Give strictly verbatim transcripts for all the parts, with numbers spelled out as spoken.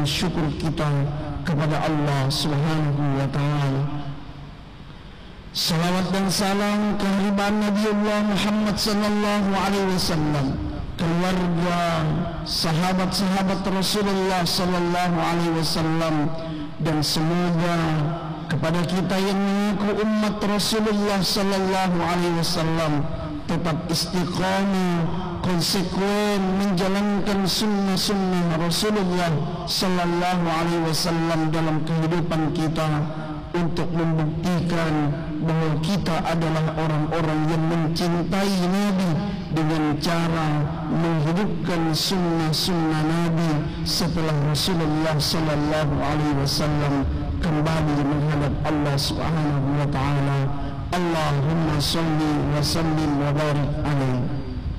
syukur kita kepada Allah Subhanahu wa Ta'ala. Salawat dan salam kehadiran Nabiullah Muhammad sallallahu alaihi wasallam, keluarga, sahabat-sahabat Rasulullah sallallahu alaihi wasallam, dan semoga kepada kita yang mengaku umat Rasulullah sallallahu alaihi wasallam tetap istiqamah, konsekuen menjalankan sunnah-sunnah Rasulullah sallallahu alaihi wasallam dalam kehidupan kita, untuk membuktikan bahwa kita adalah orang-orang yang mencintai Nabi dengan cara menghidupkan sunnah-sunnah Nabi setelah Rasulullah sallallahu alaihi wasallam kembali menghadap Allah Subhanahu wa Ta'ala. Allahumma salli wa sallim wa barik alaihi.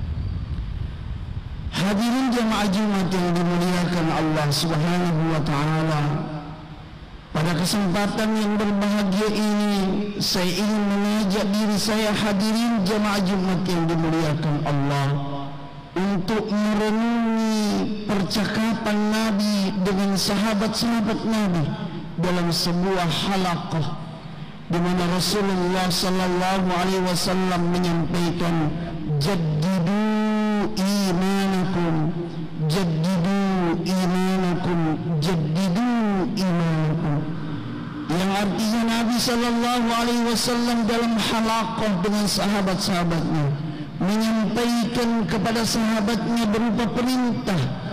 Hadirin jamaah Jumat yang dimuliakan Allah Subhanahu wa Ta'ala, pada kesempatan yang berbahagia ini saya ingin mengajak diri saya, hadirin jamaah Jumat yang dimuliakan Allah, untuk merenungi percakapan Nabi dengan sahabat-sahabat Nabi dalam sebuah halaqah di mana Rasulullah sallallahu alaihi wasallam menyampaikan, jaddidu imanakum, jaddidu imanakum, jaddidu imanakum, yang artinya Nabi sallallahu alaihi wasallam dalam halaqah dengan sahabat-sahabatnya menyampaikan kepada sahabatnya berupa perintah